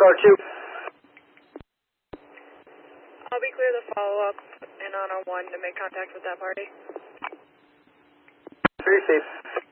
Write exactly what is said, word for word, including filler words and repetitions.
car two. I'll be clear to follow up and on our one to make contact with that party. Very safe.